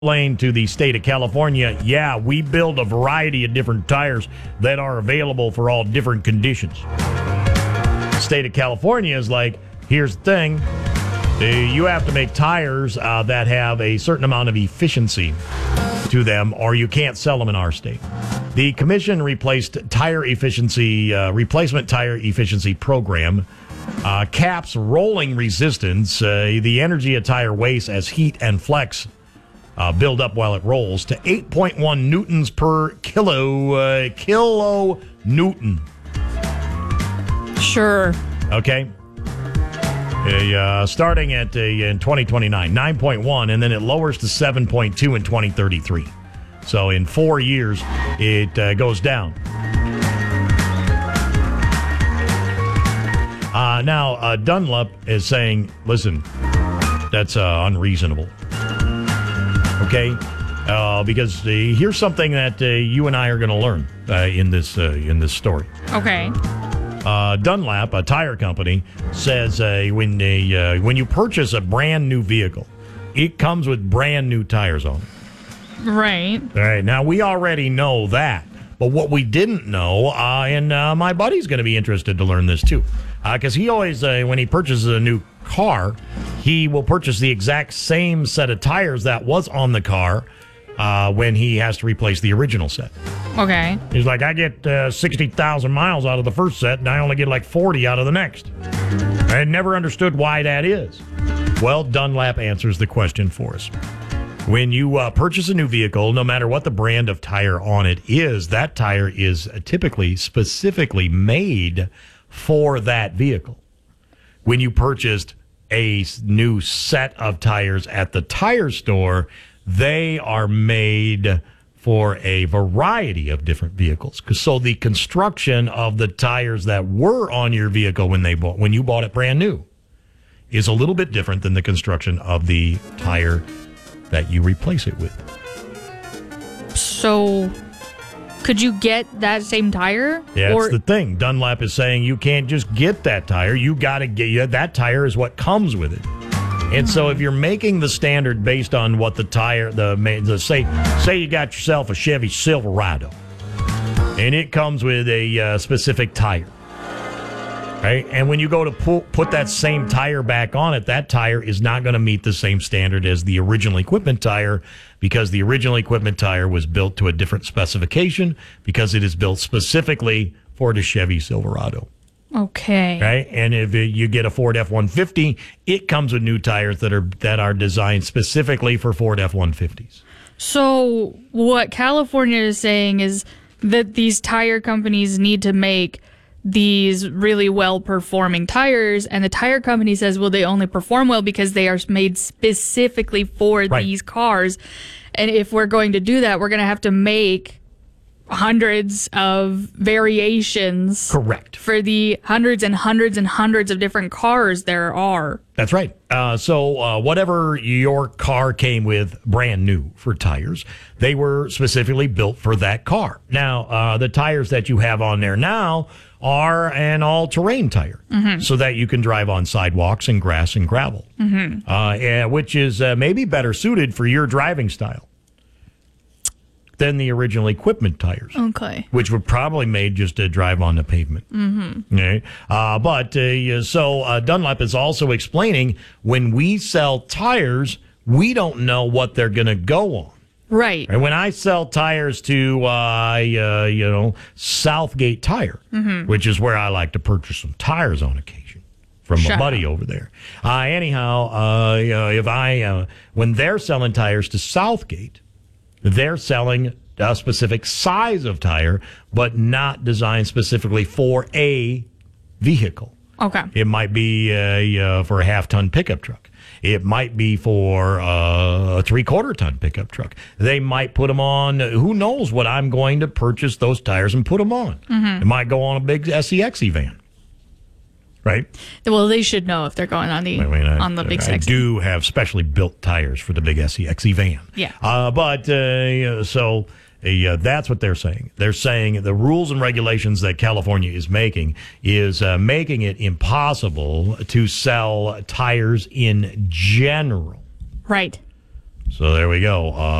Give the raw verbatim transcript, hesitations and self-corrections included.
explain to the state of California, yeah, we build a variety of different tires that are available for all different conditions. The state of California is like, here's the thing. Uh, you have to make tires uh, that have a certain amount of efficiency to them, or you can't sell them in our state. The commission replaced tire efficiency, uh, replacement tire efficiency program uh, caps rolling resistance, uh, the energy a tire wastes as heat and flex Uh, build up while it rolls to eight point one newtons per kilo, uh, kilo newton. Sure. Okay. Uh, starting at uh, in twenty twenty-nine, nine point one, and then it lowers to seven point two in twenty thirty-three. So in four years, it uh, goes down. Uh, now, uh, Dunlop is saying, listen, that's uh, unreasonable. Okay, uh, because uh, here's something that uh, you and I are going to learn uh, in this uh, in this story. Okay. Uh, Dunlap, a tire company, says uh, when they, uh, when you purchase a brand new vehicle, it comes with brand new tires on it. Right. All right. Now we already know that, but what we didn't know, uh, and uh, my buddy's going to be interested to learn this too, because uh, he always, uh, when he purchases a new car, he will purchase the exact same set of tires that was on the car uh, when he has to replace the original set. Okay. He's like, I get uh, sixty thousand miles out of the first set, and I only get like forty out of the next. I had never understood why that is. Well, Dunlap answers the question for us. When you uh, purchase a new vehicle, no matter what the brand of tire on it is, that tire is typically specifically made for that vehicle. When you purchased a new set of tires at the tire store, they are made for a variety of different vehicles. So the construction of the tires that were on your vehicle when they bought, when you bought it brand new, is a little bit different than the construction of the tire that you replace it with. So, could you get that same tire? Yeah, or- that's the thing. Dunlap is saying you can't just get that tire. You got to get you, that tire is what comes with it. And so if you're making the standard based on what the tire, the, the say, say you got yourself a Chevy Silverado, and it comes with a uh, specific tire, right? And when you go to pull, put that same tire back on it, that tire is not going to meet the same standard as the original equipment tire, because the original equipment tire was built to a different specification, because it is built specifically for the Chevy Silverado. Okay. Right, and if you get a Ford F one fifty, it comes with new tires that are that are designed specifically for Ford F one fifties. So what California is saying is that these tire companies need to make these really well-performing tires, and the tire company says, well, they only perform well because they are made specifically for Right. these cars. And if we're going to do that, we're going to have to make hundreds of variations. Correct. For the hundreds and hundreds and hundreds of different cars there are. That's right. Uh, so uh, whatever your car came with brand new for tires, they were specifically built for that car. Now, uh, the tires that you have on there now are an all-terrain tire, mm-hmm. so that you can drive on sidewalks and grass and gravel, mm-hmm. uh, yeah, which is uh, maybe better suited for your driving style than the original equipment tires. Okay. Which were probably made just to drive on the pavement. Mm-hmm. Okay. Uh, but uh, so uh, Dunlop is also explaining, when we sell tires, we don't know what they're going to go on. Right. And when I sell tires to, uh, uh, you know, Southgate Tire, mm-hmm. which is where I like to purchase some tires on occasion from Shut a buddy up. over there. Uh, anyhow, uh, you know, if I uh, when they're selling tires to Southgate, they're selling a specific size of tire, but not designed specifically for a vehicle. Okay. It might be a, uh, for a half-ton pickup truck. It might be for uh, a three-quarter ton pickup truck. They might put them on. Who knows what I'm going to purchase those tires and put them on. Mm-hmm. It might go on a big S E X E van. Right? Well, they should know if they're going on the I mean, I, on the big I sexy. do have specially built tires for the big S E X E van. Yeah. Uh, but uh, so uh, that's what they're saying. They're saying the rules and regulations that California is making is uh, making it impossible to sell tires in general. Right. So there we go. Uh,